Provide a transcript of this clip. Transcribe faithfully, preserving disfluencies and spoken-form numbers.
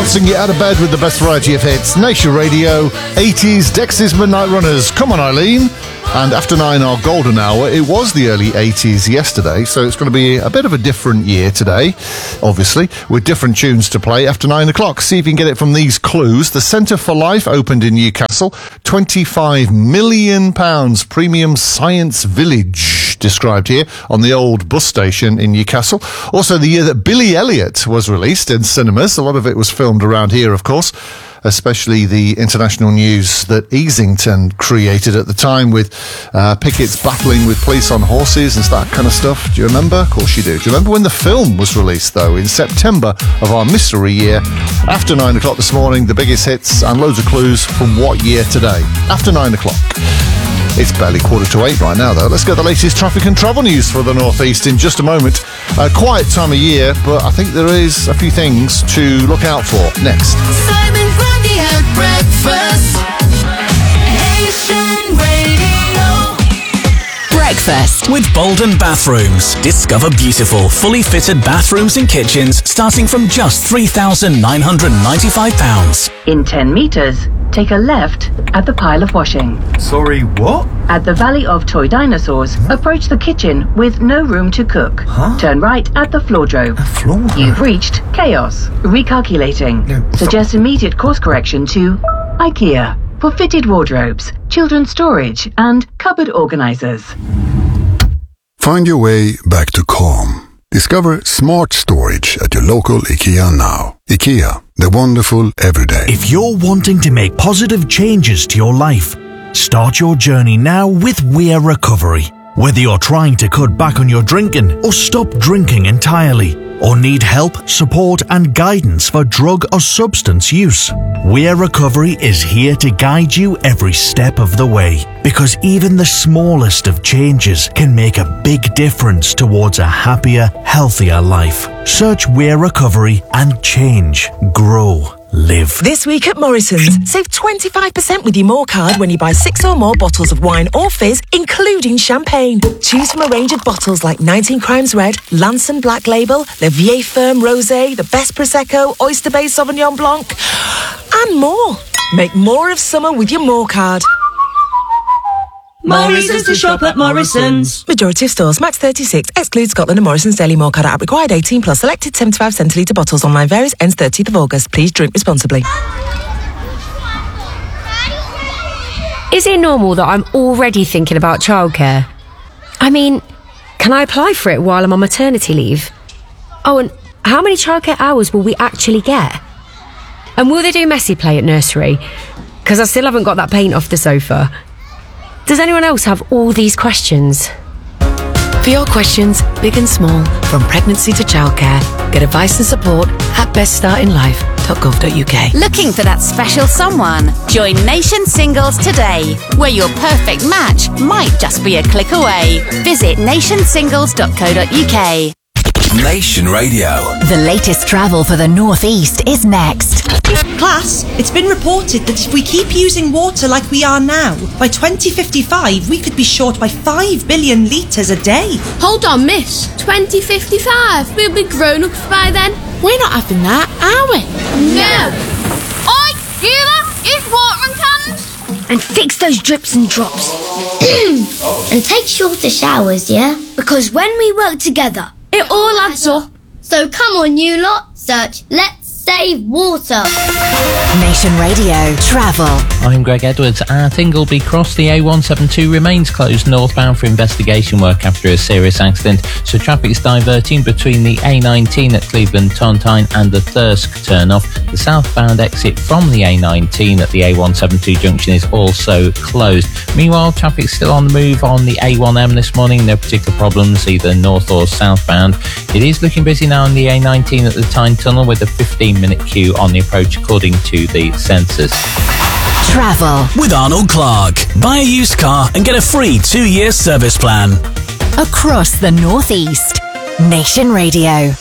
bouncing you out of bed with the best variety of hits. Nation Radio, eighties, Dexys Midnight Runners. Come on, Eileen. And after nine, our golden hour. It was the early eighties yesterday, so it's going to be a bit of a different year today, obviously, with different tunes to play after nine o'clock. See if you can get it from these clues. The Centre for Life opened in Newcastle. twenty-five million pounds premium science village described here on the old bus station in Newcastle. Also, the year that Billy Elliot was released in cinemas. A lot of it was filmed around here, of course, especially the international news that Easington created at the time with uh, pickets battling with police on horses and that kind of stuff. Do you remember? Of course you do. Do you remember when the film was released, though, in September of our mystery year? After nine o'clock this morning, the biggest hits and loads of clues from what year today. After nine o'clock. It's barely quarter to eight right now, though. Let's get the latest traffic and travel news for the Northeast in just a moment. A quiet time of year, but I think there is a few things to look out for next. Simon Grundy at breakfast. Nation Radio. Breakfast with Bolden Bathrooms. Discover beautiful, fully fitted bathrooms and kitchens starting from just three thousand nine hundred ninety-five pounds. In ten metres, take a left at the pile of washing. Sorry, what? At the Valley of Toy Dinosaurs, approach the kitchen with no room to cook. Huh? Turn right at the floordrobe. A floor? You've reached chaos. Recalculating. No, stop. Suggest immediate course correction to IKEA for fitted wardrobes, children's storage, and cupboard organisers. Find your way back to calm. Discover smart storage at your local IKEA now. IKEA, the wonderful everyday. If you're wanting to make positive changes to your life, start your journey now with Weir Recovery. Whether you're trying to cut back on your drinking or stop drinking entirely, or need help, support and guidance for drug or substance use, Weir Recovery is here to guide you every step of the way. Because even the smallest of changes can make a big difference towards a happier, healthier life. Search Weir Recovery and change, grow, live. This week at Morrison's, save twenty-five percent with your More card when you buy six or more bottles of wine or fizz, including champagne. Choose from a range of bottles like nineteen Crimes Red, Lanson Black Label, Le Vieille Ferme Rosé, the Best Prosecco, Oyster Bay Sauvignon Blanc, and more. Make more of summer with your More card. More reasons to shop at Morrison's. Majority of stores, max thirty-six, excludes Scotland and Morrison's Daily More card app required eighteen plus, selected seventy-five centilitre bottles, online varies, ends thirtieth of August. Please drink responsibly. Is it normal that I'm already thinking about childcare? I mean, can I apply for it while I'm on maternity leave? Oh, and how many childcare hours will we actually get? And will they do messy play at nursery? Because I still haven't got that paint off the sofa. Does anyone else have all these questions? For your questions, big and small, from pregnancy to childcare, get advice and support at best start in life dot gov dot u k. Looking for that special someone? Join Nation Singles today, where your perfect match might just be a click away. Visit nation singles dot co dot u k. Nation Radio. The latest travel for the Northeast is next. Class, it's been reported that if we keep using water like we are now, by twenty fifty-five we could be short by five billion litres a day. Hold on, miss. twenty fifty-five? We'll be grown-ups by then. We're not having that, are we? No. Oi, you lot, use watering cans. And fix those drips and drops. And take shorter showers, yeah? Because when we work together, it all adds up. So come on, you lot, search Let's Save Water. Nation Radio Travel. I'm Greg Edwards. At Ingleby Cross, the A one seventy-two remains closed northbound for investigation work after a serious accident, so traffic is diverting between the A nineteen at Cleveland Tontine and the Thirsk turn-off. The southbound exit from the A nineteen at the A one seventy-two junction is also closed. Meanwhile, traffic's still on the move on the A one M this morning. No particular problems either north or southbound. It is looking busy now on the A nineteen at the Tyne Tunnel with a fifteen minute queue on the approach according to the sensors. Travel with Arnold Clark. Buy a used car and get a free two-year service plan. Across the Northeast. Nation Radio.